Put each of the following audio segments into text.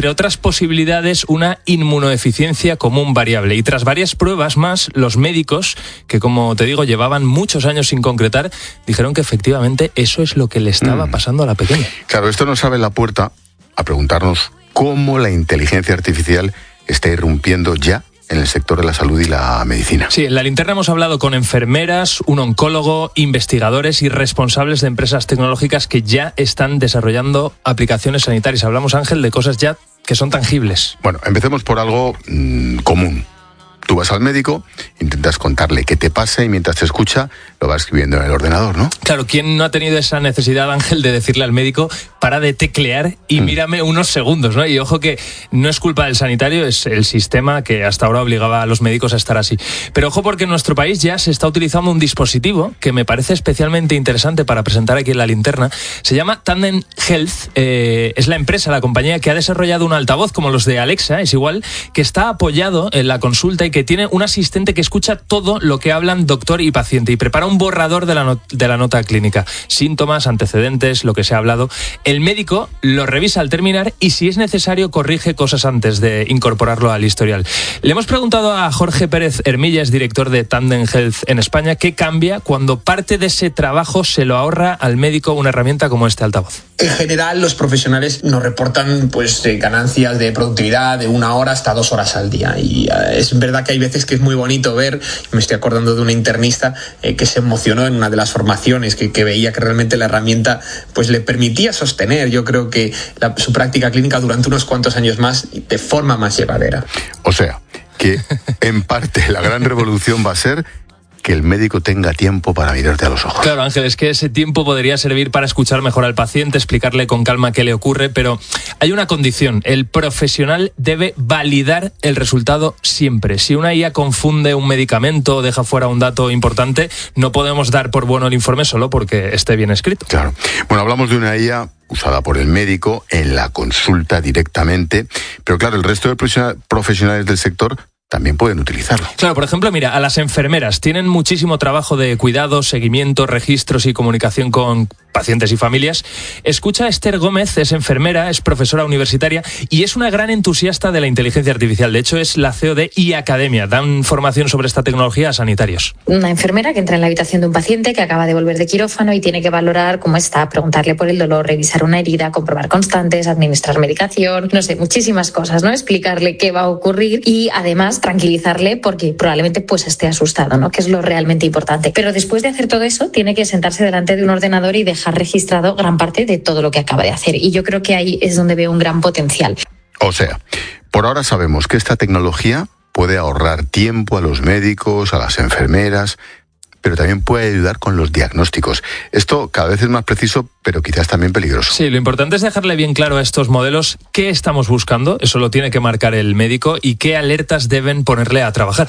entre otras posibilidades, una inmunodeficiencia común variable. Y tras varias pruebas más, los médicos, que como te digo, llevaban muchos años sin concretar, dijeron que efectivamente eso es lo que le estaba pasando a la pequeña. Claro, esto nos abre la puerta a preguntarnos cómo la inteligencia artificial está irrumpiendo ya en el sector de la salud y la medicina. Sí, en La Linterna hemos hablado con enfermeras, un oncólogo, investigadores y responsables de empresas tecnológicas que ya están desarrollando aplicaciones sanitarias. Hablamos, Ángel, de cosas ya que son tangibles. Bueno, empecemos por algo común. Tú vas al médico, intentas contarle qué te pasa y mientras te escucha lo va escribiendo en el ordenador, ¿no? Claro, ¿quién no ha tenido esa necesidad, Ángel, de decirle al médico para de teclear y mírame unos segundos, ¿no? Y ojo que no es culpa del sanitario, es el sistema que hasta ahora obligaba a los médicos a estar así. Pero ojo porque en nuestro país ya se está utilizando un dispositivo que me parece especialmente interesante para presentar aquí en La Linterna. Se llama Tandem Health, es la empresa, la compañía que ha desarrollado un altavoz como los de Alexa, es igual, que está apoyado en la consulta y que tiene un asistente que escucha todo lo que hablan doctor y paciente y prepara un borrador de la nota clínica. Síntomas, antecedentes, lo que se ha hablado. El médico lo revisa al terminar y si es necesario corrige cosas antes de incorporarlo al historial. Le hemos preguntado a Jorge Pérez Hermillas, director de Tandem Health en España, qué cambia cuando parte de ese trabajo se lo ahorra al médico una herramienta como este altavoz. En general, los profesionales nos reportan ganancias de productividad de 1 hora hasta 2 horas al día. Y es verdad que hay veces que es muy bonito ver, me estoy acordando de una internista que se emocionó en una de las formaciones, que veía que realmente la herramienta le permitía sostener, yo creo que su práctica clínica durante unos cuantos años más de forma más llevadera. O sea, que en parte la gran revolución va a ser que el médico tenga tiempo para mirarte a los ojos. Claro, Ángel, es que ese tiempo podría servir para escuchar mejor al paciente, explicarle con calma qué le ocurre, pero hay una condición: el profesional debe validar el resultado siempre. Si una IA confunde un medicamento o deja fuera un dato importante, no podemos dar por bueno el informe solo porque esté bien escrito. Claro. Bueno, hablamos de una IA usada por el médico en la consulta directamente, pero claro, el resto de profesionales del sector también pueden utilizarlo. Claro, por ejemplo, mira, a las enfermeras tienen muchísimo trabajo de cuidados, seguimiento, registros y comunicación con pacientes y familias. Escucha a Esther Gómez, es enfermera, es profesora universitaria y es una gran entusiasta de la inteligencia artificial. De hecho, es la CEO de iAcademia. Dan formación sobre esta tecnología a sanitarios. Una enfermera que entra en la habitación de un paciente que acaba de volver de quirófano y tiene que valorar cómo está, preguntarle por el dolor, revisar una herida, comprobar constantes, administrar medicación, no sé, muchísimas cosas, ¿no? Explicarle qué va a ocurrir y además tranquilizarle porque probablemente esté asustado, ¿no? Que es lo realmente importante. Pero después de hacer todo eso, tiene que sentarse delante de un ordenador y dejar registrado gran parte de todo lo que acaba de hacer. Y yo creo que ahí es donde veo un gran potencial. O sea, por ahora sabemos que esta tecnología puede ahorrar tiempo a los médicos, a las enfermeras, pero también puede ayudar con los diagnósticos. Esto cada vez es más preciso, pero quizás también peligroso. Sí, lo importante es dejarle bien claro a estos modelos qué estamos buscando, eso lo tiene que marcar el médico, y qué alertas deben ponerle a trabajar.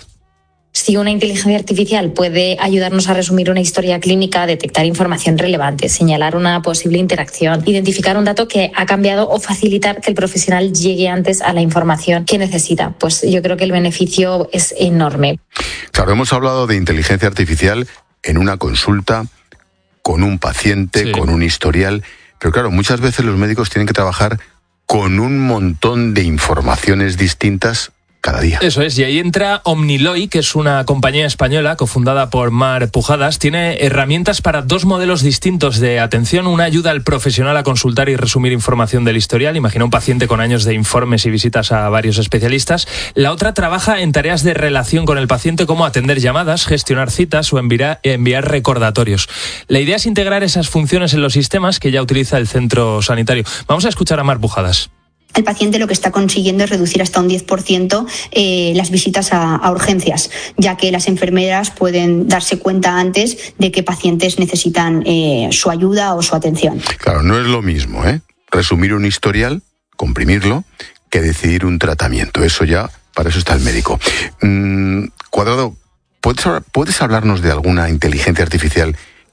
Si una inteligencia artificial puede ayudarnos a resumir una historia clínica, detectar información relevante, señalar una posible interacción, identificar un dato que ha cambiado o facilitar que el profesional llegue antes a la información que necesita, pues yo creo que el beneficio es enorme. Claro, hemos hablado de inteligencia artificial en una consulta, con un paciente, sí, con un historial, pero claro, muchas veces los médicos tienen que trabajar con un montón de informaciones distintas cada día. Eso es, y ahí entra Omniloy, que es una compañía española cofundada por Mar Pujadas. Tiene herramientas para 2 modelos distintos de atención. Una ayuda al profesional a consultar y resumir información del historial. Imagina un paciente con años de informes y visitas a varios especialistas. La otra trabaja en tareas de relación con el paciente, como atender llamadas, gestionar citas o enviar recordatorios. La idea es integrar esas funciones en los sistemas que ya utiliza el centro sanitario. Vamos a escuchar a Mar Pujadas. El paciente lo que está consiguiendo es reducir hasta un 10% las visitas a urgencias, ya que las enfermeras pueden darse cuenta antes de qué pacientes necesitan su ayuda o su atención. Claro, no es lo mismo, resumir un historial, comprimirlo, que decidir un tratamiento. Eso ya, para eso está el médico. Cuadrado, ¿puedes hablarnos de alguna inteligencia artificial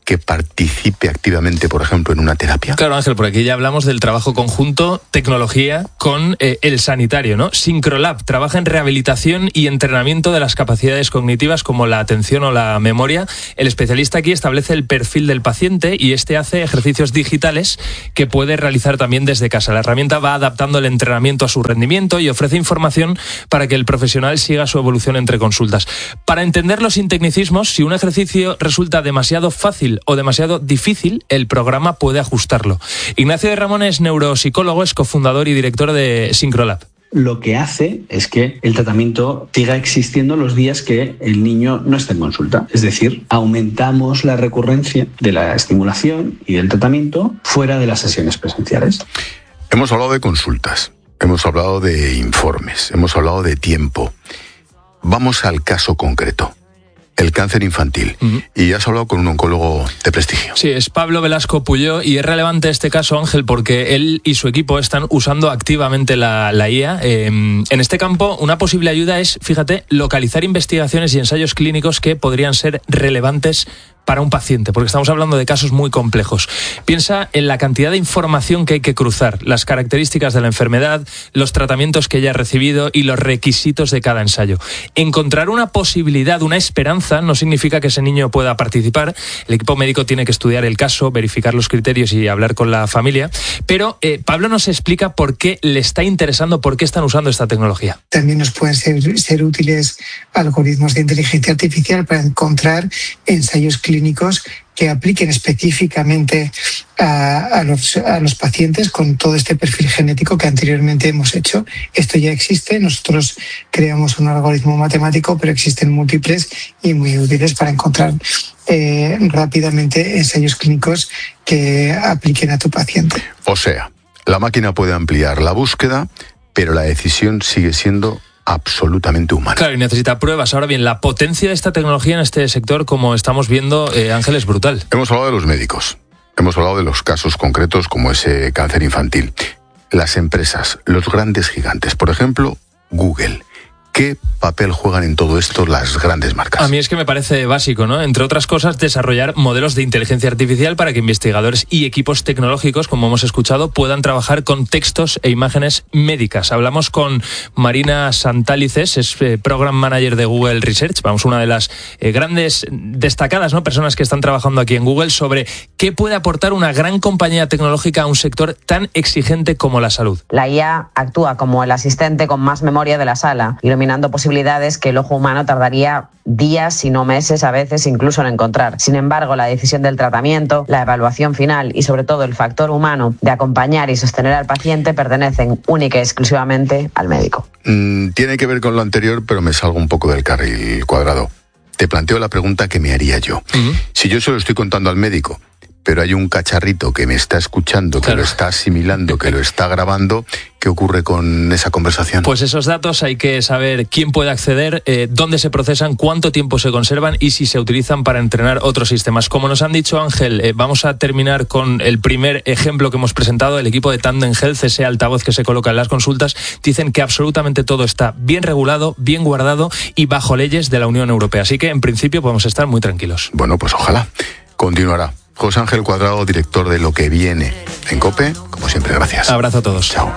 que participe activamente, por ejemplo, en una terapia? Claro, Ángel, por aquí ya hablamos del trabajo conjunto, tecnología con el sanitario, ¿no? Syncrolab trabaja en rehabilitación y entrenamiento de las capacidades cognitivas como la atención o la memoria. El especialista aquí establece el perfil del paciente y hace ejercicios digitales que puede realizar también desde casa. La herramienta va adaptando el entrenamiento a su rendimiento y ofrece información para que el profesional siga su evolución entre consultas. Para entenderlo sin tecnicismos, si un ejercicio resulta demasiado fácil o demasiado difícil, el programa puede ajustarlo. Ignacio de Ramón es neuropsicólogo, es cofundador y director de Syncrolab. Lo que hace es que el tratamiento siga existiendo los días que el niño no está en consulta. Es decir, aumentamos la recurrencia de la estimulación y del tratamiento fuera de las sesiones presenciales. Hemos hablado de consultas, hemos hablado de informes, hemos hablado de tiempo. Vamos al caso concreto. El cáncer infantil. Y has hablado con un oncólogo de prestigio. Sí, es Pablo Velasco Puyó, y es relevante este caso, Ángel, porque él y su equipo están usando activamente la IA. En este campo, una posible ayuda es, fíjate, localizar investigaciones y ensayos clínicos que podrían ser relevantes para un paciente, porque estamos hablando de casos muy complejos. Piensa en la cantidad de información que hay que cruzar, las características de la enfermedad, los tratamientos que ella ha recibido y los requisitos de cada ensayo. Encontrar una posibilidad, una esperanza, no significa que ese niño pueda participar. El equipo médico tiene que estudiar el caso, verificar los criterios y hablar con la familia. Pero Pablo nos explica por qué le está interesando, por qué están usando esta tecnología. También nos pueden ser útiles algoritmos de inteligencia artificial para encontrar ensayos clínicos que apliquen específicamente a los pacientes con todo este perfil genético que anteriormente hemos hecho. Esto ya existe, nosotros creamos un algoritmo matemático, pero existen múltiples y muy útiles para encontrar rápidamente ensayos clínicos que apliquen a tu paciente. O sea, la máquina puede ampliar la búsqueda, pero la decisión sigue siendo absolutamente humana. Claro, y necesita pruebas. Ahora bien, la potencia de esta tecnología en este sector, como estamos viendo, Ángel, es brutal. Hemos hablado de los médicos, hemos hablado de los casos concretos como ese cáncer infantil. Las empresas, los grandes gigantes, por ejemplo, Google. ¿Qué papel juegan en todo esto las grandes marcas? A mí es que me parece básico, ¿no? Entre otras cosas, desarrollar modelos de inteligencia artificial para que investigadores y equipos tecnológicos, como hemos escuchado, puedan trabajar con textos e imágenes médicas. Hablamos con Marina Santálices, es Program Manager de Google Research, vamos, una de las grandes destacadas, ¿no?, personas que están trabajando aquí en Google, sobre qué puede aportar una gran compañía tecnológica a un sector tan exigente como la salud. La IA actúa como el asistente con más memoria de la sala, iluminando posibilidades que el ojo humano tardaría días, si no meses, a veces incluso en encontrar. Sin embargo, la decisión del tratamiento, la evaluación final y sobre todo el factor humano de acompañar y sostener al paciente pertenecen única y exclusivamente al médico. Tiene que ver con lo anterior, pero me salgo un poco del carril cuadrado. Te planteo la pregunta que me haría yo. Si yo se lo estoy contando al médico, pero hay un cacharrito que me está escuchando, que lo está asimilando, que lo está grabando, ¿qué ocurre con esa conversación? Pues esos datos hay que saber quién puede acceder, dónde se procesan, cuánto tiempo se conservan y si se utilizan para entrenar otros sistemas. Como nos han dicho, Ángel, vamos a terminar con el primer ejemplo que hemos presentado. El equipo de Tandem Health, ese altavoz que se coloca en las consultas, dicen que absolutamente todo está bien regulado, bien guardado y bajo leyes de la Unión Europea. Así que, en principio, podemos estar muy tranquilos. Bueno, pues ojalá. Continuará. José Ángel Cuadrado, director de Lo que viene en COPE. Como siempre, gracias. Abrazo a todos. Chao.